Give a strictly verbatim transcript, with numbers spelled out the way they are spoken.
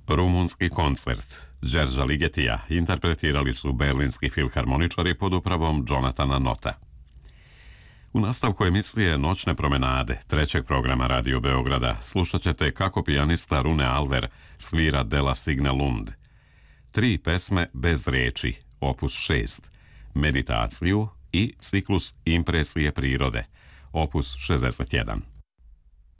Rumunski koncert Đerđa Ligetija interpretirali su berlinski filharmoničari pod upravom Jonathana Nota. U nastavku emisije Noćne promenade trećeg programa Radio Beograda slušat ćete kako pijanista Rune Alver svira dela Signe Lund. Tri pesme bez reči, opus šest, meditaciju i ciklus Impresije prirode, opus šezdeset jedan.